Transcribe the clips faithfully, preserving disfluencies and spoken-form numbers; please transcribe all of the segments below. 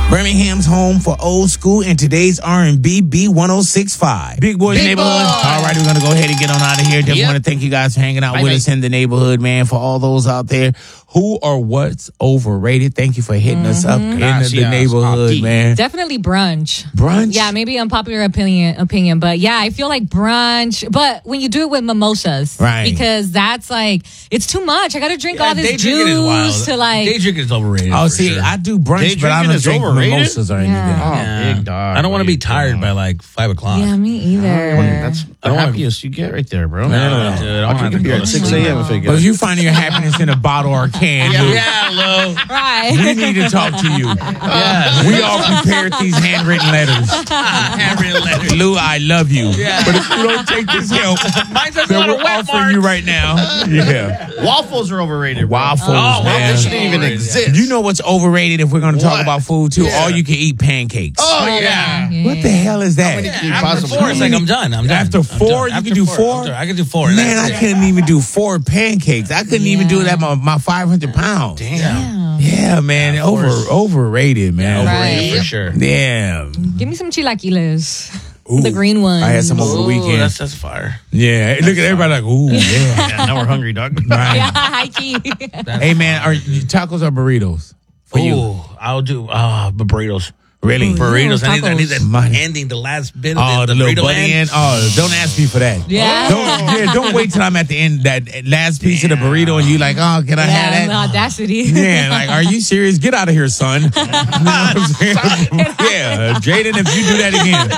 Birmingham's home for old school and today's R and B, B one oh six point five. Big Boys Big Neighborhood. Boy. All right, we're going to go ahead and get on out of here. Just Yep. want to thank you guys for hanging out Bye, with bye. us in the neighborhood, man. For all those out there who or what's overrated, thank you for hitting us up in the, Gracias, the neighborhood, Aki. man. Definitely brunch. Brunch? Yeah, maybe unpopular opinion, opinion, but yeah, I feel like brunch. But when you do it with mimosas, Right. Because that's like it's too much. I got to drink all day this drinking is wild. juice to like. Day drinking is overrated. Oh, for see, sure. I do brunch, Day but I drinking don't is drink overrated? mimosas or anything. Yeah. Oh, Yeah. big dog. I don't want to What be are you tired doing? by like five o'clock. Yeah, me either. That's the I don't wanna- happiest you get right there, bro. No, dude, I don't I'll have drink to a beer go at to six sleep. a.m. if it But if gets. you find your happiness in a bottle or a can, Yeah, Lou, yeah, Lou. Right. we need to talk to you. Yeah. We all prepared these handwritten letters. Handwritten letters. Lou, I love you. Yeah. But if you don't take this help Mine says that a lot of we're wet offering you marks. right now, yeah. Waffles are overrated, bro. Waffles, Oh, man. Waffles shouldn't even Overrated. exist. You know what's overrated if we're going to talk What? about food too? Yeah. All you can eat pancakes. Oh, yeah. Yeah. What the hell is that? many can you After possibly four, it's like I'm done. I'm done. After I'm four, done. you After can do four? I'm done. I can do four. and Man, that's I it. couldn't even do four pancakes. I couldn't even do that my, my five hundred pounds. Damn. Yeah, man. Yeah, of over course. overrated, man. Overrated Right. for sure. Yeah. Give me some chilaquiles. Ooh. The green ones. I had some over the Ooh, weekend. that's that's fire. Yeah. Look at everybody like, ooh, yeah. Yeah, now we're hungry, dog. Right. Yeah, high key. That's Hey, man, are you tacos or burritos? For you. Ooh, I'll do uh, burritos. Really? Burritos. I need, I need that Money. ending, the last bit of Oh, the, the, the, little burrito buddy end. end. Oh, don't ask me for that. Yeah. Don't, yeah, don't wait till I'm at the end, that last piece of the burrito, and you like, oh, can I Yeah, have the that? audacity. Yeah, like, are you serious? Get out of here, son. You know what I'm saying? Yeah, Jaden, if you do that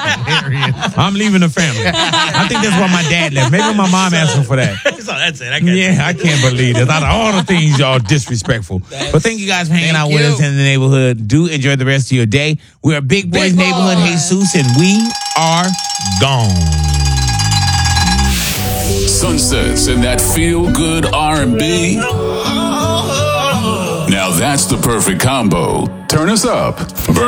again, I'm leaving the family. I think that's why my dad left. Maybe my mom asked him for that. So that's it. I got Yeah, I can't believe this. Out of all the things, y'all disrespectful. But thank you guys for hanging Thank out with you. us in the neighborhood. Do enjoy the rest of your day. We are Big Boys Big Neighborhood Boy. Jesus, and we are gone. Sunsets and that feel-good R and B. Now that's the perfect combo. Turn us up.